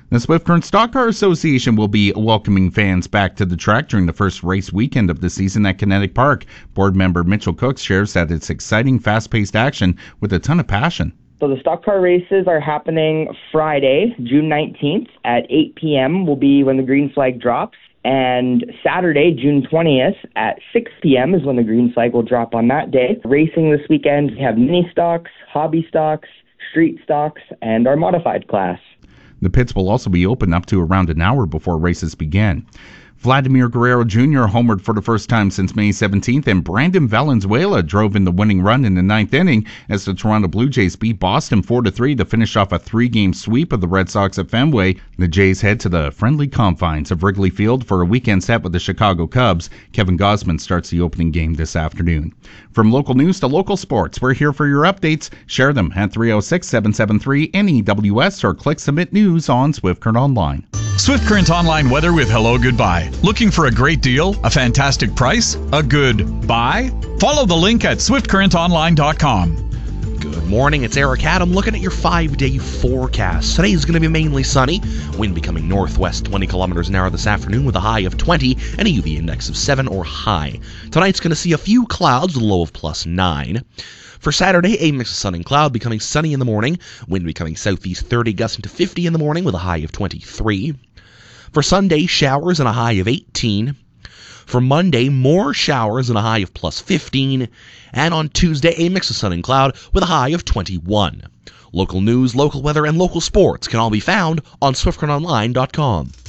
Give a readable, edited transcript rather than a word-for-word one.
The Swift Current Stock Car Association will be welcoming fans back to the track during the first race weekend of the season at Kinetic Park. Board member Mitchell Cook shares that it's exciting, fast-paced action with a ton of passion. So the stock car races are happening Friday, June 19th at 8 p.m. will be when the green flag drops. And Saturday, June 20th at 6 p.m. is when the green flag will drop on that day. Racing this weekend, we have mini stocks, hobby stocks, street stocks, and our modified class. The pits will also be open up to around an hour before races begin. Vladimir Guerrero Jr. homered for the first time since May 17th, and Brandon Valenzuela drove in the winning run in the ninth inning as the Toronto Blue Jays beat Boston 4-3 to finish off a three-game sweep of the Red Sox at Fenway. The Jays head to the friendly confines of Wrigley Field for a weekend set with the Chicago Cubs. Kevin Gausman starts the opening game this afternoon. From local news to local sports, we're here for your updates. Share them at 306-773-NEWS or click Submit News on Swift Current Online. Swift Current Online weather with Hello Goodbye. Looking for a great deal? A fantastic price? A good buy? Follow the link at swiftcurrentonline.com. Good morning, it's Eric Adam looking at your 5-day forecast. Today is going to be mainly sunny, wind becoming northwest 20 kilometers an hour this afternoon with a high of 20 and a UV index of 7 or high. Tonight's going to see a few clouds with a low of +9. For Saturday, a mix of sun and cloud, becoming sunny in the morning, wind becoming southeast 30 gusting to 50 in the morning with a high of 23. For Sunday, showers and a high of 18. For Monday, more showers and a high of +15. And on Tuesday, a mix of sun and cloud with a high of 21. Local news, local weather, and local sports can all be found on SwiftCurrentOnline.com.